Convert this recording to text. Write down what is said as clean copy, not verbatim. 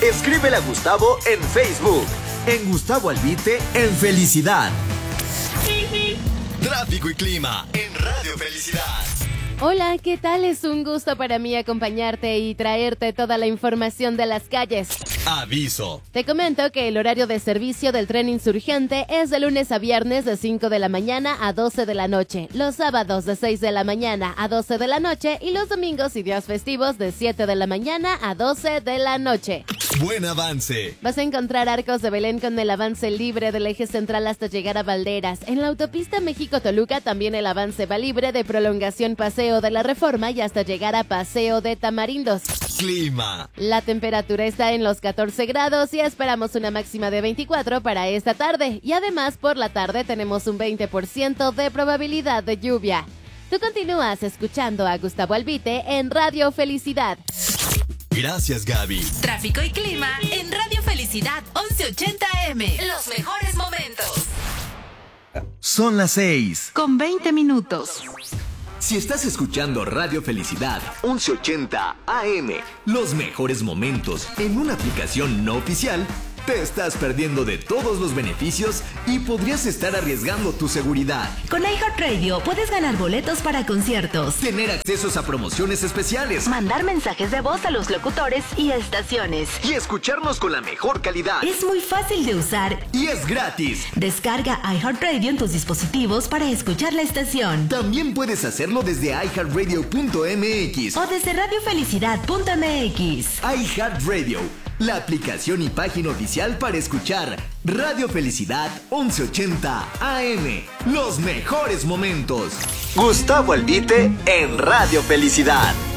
Escríbele a Gustavo en Facebook. En Gustavo Albite, en Felicidad. Tráfico y clima en Radio Felicidad. Hola, ¿qué tal? Es un gusto para mí acompañarte y traerte toda la información de las calles. Aviso. Te comento que el horario de servicio del tren insurgente es de lunes a viernes de 5 de la mañana a 12 de la noche, los sábados de 6 de la mañana a 12 de la noche y los domingos y días festivos de 7 de la mañana a 12 de la noche. Buen avance. Vas a encontrar Arcos de Belén con el avance libre del eje central hasta llegar a Valderas. En la autopista México-Toluca también el avance va libre de prolongación Paseo de la Reforma y hasta llegar a Paseo de Tamarindos. Clima. La temperatura está en los 14 grados y esperamos una máxima de 24 para esta tarde. Y además por la tarde tenemos un 20% de probabilidad de lluvia. Tú continúas escuchando a Gustavo Albite en Radio Felicidad. Gracias, Gaby. Tráfico y clima en Radio Felicidad 1180 AM. Los mejores momentos. Son las 6:20. Si estás escuchando Radio Felicidad 1180 AM, los mejores momentos en una aplicación no oficial, te estás perdiendo de todos los beneficios y podrías estar arriesgando tu seguridad. Con iHeartRadio puedes ganar boletos para conciertos, Tener accesos a promociones especiales mandar mensajes de voz a los locutores y estaciones. y escucharnos con la mejor calidad. Es muy fácil de usar. Y es gratis. Descarga iHeartRadio en tus dispositivos para escuchar la estación. También puedes hacerlo desde iHeartRadio.mx. O desde radiofelicidad.mx. iHeartRadio, la aplicación y página oficial para escuchar Radio Felicidad 1180 AM. Los mejores momentos. Gustavo Albite en Radio Felicidad.